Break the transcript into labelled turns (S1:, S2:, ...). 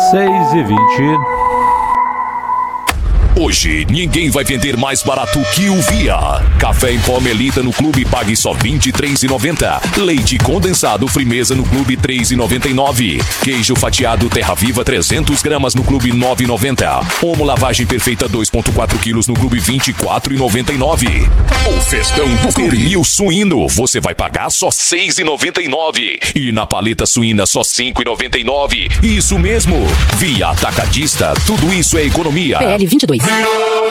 S1: 6h20.
S2: Hoje, ninguém vai vender mais barato que o Via. Café em pó Melita no Clube pague só R$ 23,90. Leite condensado Frimeza no Clube R$ 3,99. Queijo fatiado Terra Viva 300 gramas no Clube R$ 9,90. Omo lavagem perfeita 2,4 quilos no Clube R$ 24,99. O festão do pernil suíno, você vai pagar só R$ 6,99. E na paleta suína só R$ 5,99. Isso mesmo, Via Atacadista, tudo isso é economia.
S3: PL 22.